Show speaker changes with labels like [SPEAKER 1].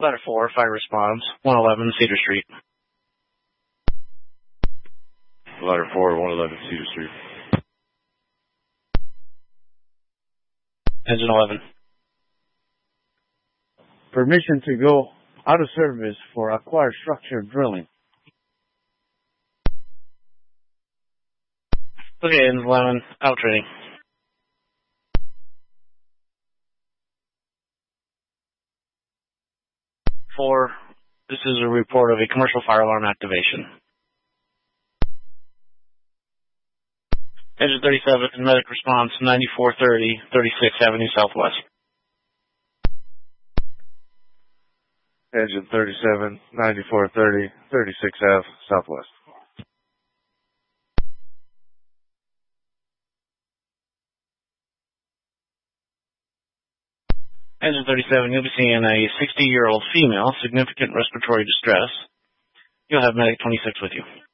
[SPEAKER 1] Ladder 4, fire response, 111 Cedar Street.
[SPEAKER 2] Ladder 4, 111 Cedar Street.
[SPEAKER 1] Engine 11.
[SPEAKER 3] Permission to go out of service for acquired structure drilling.
[SPEAKER 1] Okay, Engine 11, out training. This is a report of a commercial fire alarm activation. Engine 37, medic response, 9430, 36th Avenue Southwest.
[SPEAKER 2] Engine 37, 9430, 36th Ave Southwest.
[SPEAKER 1] Engine 37, you'll be seeing a 60-year-old female, significant respiratory distress. You'll have medic 26 with you.